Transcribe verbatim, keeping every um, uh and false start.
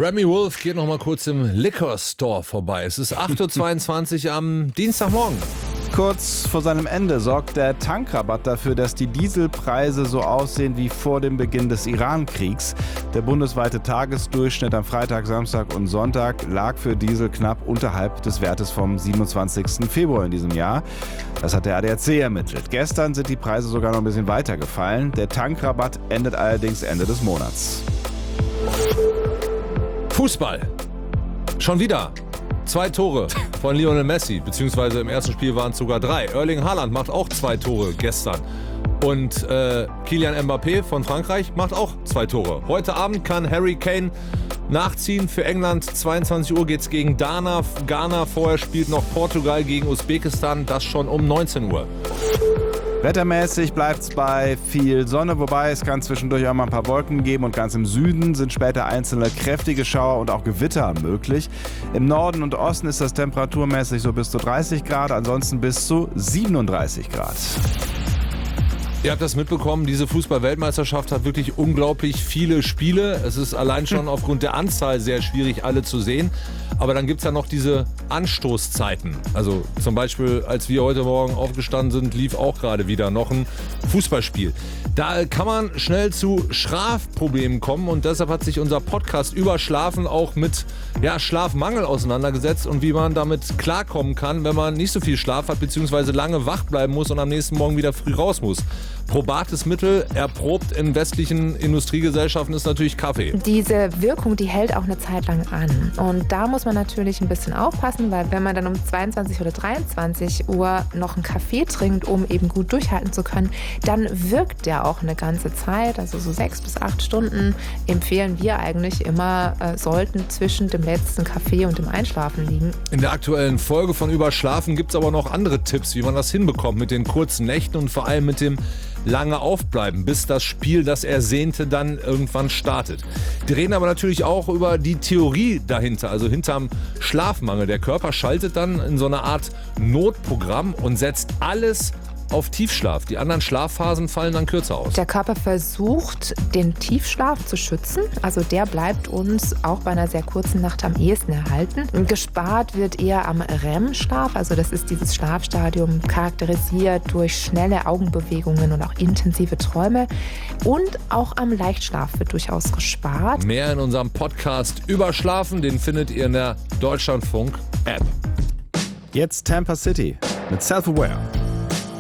Grammy Wolf geht noch mal kurz im Liquor Store vorbei. Es ist acht Uhr zweiundzwanzig am Dienstagmorgen. Kurz vor seinem Ende sorgt der Tankrabatt dafür, dass die Dieselpreise so aussehen wie vor dem Beginn des Iran-Kriegs. Der bundesweite Tagesdurchschnitt am Freitag, Samstag und Sonntag lag für Diesel knapp unterhalb des Wertes vom siebenundzwanzigsten Februar in diesem Jahr. Das hat der A D A C ermittelt. Gestern sind die Preise sogar noch ein bisschen weiter gefallen. Der Tankrabatt endet allerdings Ende des Monats. Fußball. Schon wieder. Zwei Tore von Lionel Messi, beziehungsweise im ersten Spiel waren es sogar drei. Erling Haaland macht auch zwei Tore gestern. Und äh, Kylian Mbappé von Frankreich macht auch zwei Tore. Heute Abend kann Harry Kane nachziehen für England. zweiundzwanzig Uhr geht's gegen Ghana. Ghana vorher spielt noch Portugal gegen Usbekistan. Das schon um neunzehn Uhr. Wettermäßig bleibt es bei viel Sonne, wobei es kann zwischendurch auch mal ein paar Wolken geben und ganz im Süden sind später einzelne kräftige Schauer und auch Gewitter möglich. Im Norden und Osten ist das temperaturmäßig so bis zu dreißig Grad, ansonsten bis zu siebenunddreißig Grad. Ihr habt das mitbekommen, diese Fußball-Weltmeisterschaft hat wirklich unglaublich viele Spiele. Es ist allein schon aufgrund der Anzahl sehr schwierig, alle zu sehen. Aber dann gibt es ja noch diese Anstoßzeiten. Also zum Beispiel, als wir heute Morgen aufgestanden sind, lief auch gerade wieder noch ein Fußballspiel. Da kann man schnell zu Schlafproblemen kommen und deshalb hat sich unser Podcast über Schlafen auch mit ja, Schlafmangel auseinandergesetzt und wie man damit klarkommen kann, wenn man nicht so viel Schlaf hat bzw. lange wach bleiben muss und am nächsten Morgen wieder früh raus muss. Probates Mittel, erprobt in westlichen Industriegesellschaften, ist natürlich Kaffee. Diese Wirkung, die hält auch eine Zeit lang an. Und da muss man natürlich ein bisschen aufpassen, weil wenn man dann um zweiundzwanzig oder dreiundzwanzig Uhr noch einen Kaffee trinkt, um eben gut durchhalten zu können, dann wirkt der auch eine ganze Zeit, also so sechs bis acht Stunden empfehlen wir eigentlich immer, äh, sollten zwischen dem letzten Kaffee und dem Einschlafen liegen. In der aktuellen Folge von Überschlafen gibt es aber noch andere Tipps, wie man das hinbekommt mit den kurzen Nächten und vor allem mit dem lange aufbleiben, bis das Spiel, das Ersehnte, dann irgendwann startet. Wir reden aber natürlich auch über die Theorie dahinter, also hinterm Schlafmangel. Der Körper schaltet dann in so eine Art Notprogramm und setzt alles auf Tiefschlaf. Die anderen Schlafphasen fallen dann kürzer aus. Der Körper versucht, den Tiefschlaf zu schützen. Also der bleibt uns auch bei einer sehr kurzen Nacht am ehesten erhalten. Gespart wird eher am R E M-Schlaf. Also das ist dieses Schlafstadium, charakterisiert durch schnelle Augenbewegungen und auch intensive Träume. Und auch am Leichtschlaf wird durchaus gespart. Mehr in unserem Podcast Überschlafen, den findet ihr in der Deutschlandfunk-App. Jetzt Tampa City mit Self-Aware.